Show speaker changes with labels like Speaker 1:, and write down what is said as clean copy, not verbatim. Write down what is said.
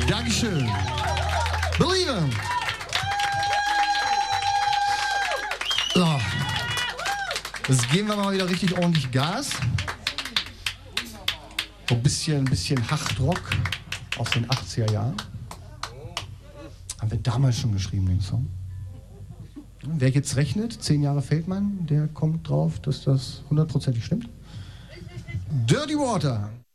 Speaker 1: Dankeschön. Believer. So. Jetzt geben wir mal wieder richtig ordentlich Gas. So ein bisschen Hardrock aus den 80er Jahren. Haben wir damals schon geschrieben, den Song. Wer jetzt rechnet, 10 Jahre Feldmann, der kommt drauf, dass das 100%ig stimmt. Dirty Water.